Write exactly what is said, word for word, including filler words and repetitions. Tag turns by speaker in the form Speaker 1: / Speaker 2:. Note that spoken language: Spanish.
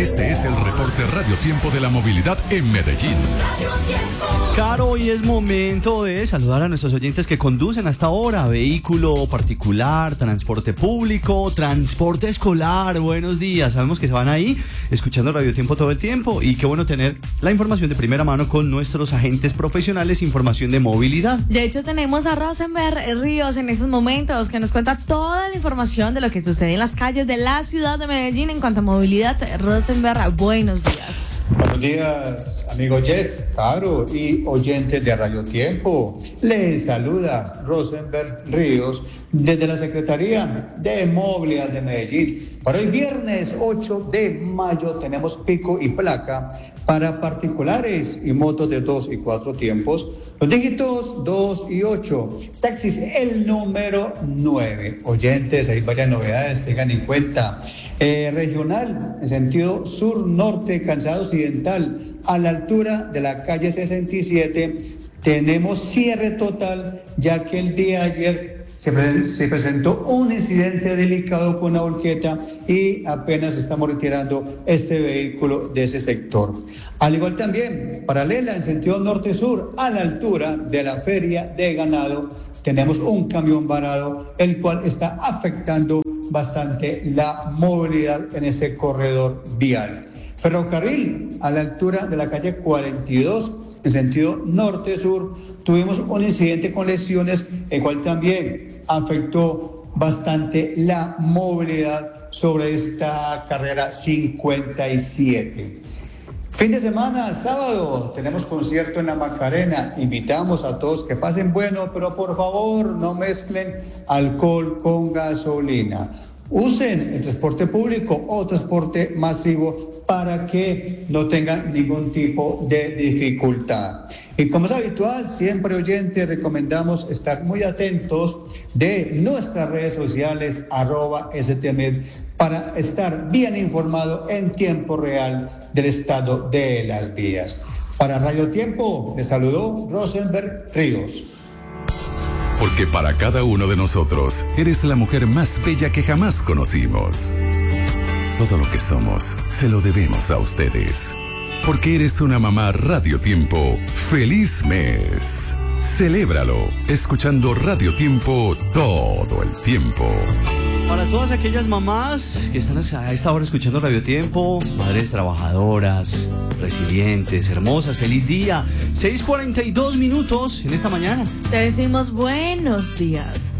Speaker 1: Este es el reporte Radio Tiempo de la movilidad en Medellín.
Speaker 2: Caro, hoy es momento de saludar a nuestros oyentes que conducen hasta ahora, vehículo particular, transporte público, transporte escolar. Buenos días, sabemos que se van ahí escuchando Radio Tiempo todo el tiempo y qué bueno tener la información de primera mano con nuestros agentes profesionales, información de movilidad.
Speaker 3: De hecho, tenemos a Rosenberg Ríos en estos momentos que nos cuenta toda la información de lo que sucede en las calles de la ciudad de Medellín en cuanto a movilidad. Rosenberg, buenos días.
Speaker 4: Buenos días, amigo Jet, Caro y oyentes de Radio Tiempo. Les saluda Rosenberg Ríos desde la Secretaría de Movilidad de Medellín. Para hoy viernes ocho de mayo tenemos pico y placa para particulares y motos de dos y cuatro tiempos. Los dígitos dos y ocho. Taxis el número nueve. Oyentes, hay varias novedades, tengan en cuenta. Eh, regional, en sentido sur-norte, Calzada Occidental, a la altura de la calle sesenta y siete, tenemos cierre total, ya que el día de ayer se, pre- se presentó un incidente delicado con una volqueta y apenas estamos retirando este vehículo de ese sector. Al igual también, paralela, en sentido norte-sur, a la altura de la feria de ganado, tenemos un camión varado, el cual está afectando bastante la movilidad en este corredor vial. Ferrocarril, a la altura de la calle cuarenta y dos, en sentido norte-sur, tuvimos un incidente con lesiones, el cual también afectó bastante la movilidad sobre esta carrera cincuenta y siete. Fin de semana, sábado, tenemos concierto en la Macarena. Invitamos a todos que pasen bueno, pero por favor no mezclen alcohol con gasolina. Usen el transporte público o transporte masivo para que no tengan ningún tipo de dificultad. Y como es habitual, siempre oyentes, recomendamos estar muy atentos de nuestras redes sociales, arroba stmed, para estar bien informado en tiempo real del estado de las vías. Para Radio Tiempo, les saludó Rosenberg Ríos.
Speaker 1: Porque para cada uno de nosotros, eres la mujer más bella que jamás conocimos. Todo lo que somos, se lo debemos a ustedes. Porque eres una mamá Radio Tiempo. ¡Feliz mes! Celébralo, escuchando Radio Tiempo todo el tiempo.
Speaker 2: Para todas aquellas mamás que están a esta hora escuchando Radio Tiempo, madres trabajadoras, resilientes, hermosas, feliz día. seis cuarenta y dos minutos en esta mañana.
Speaker 3: Te decimos buenos días.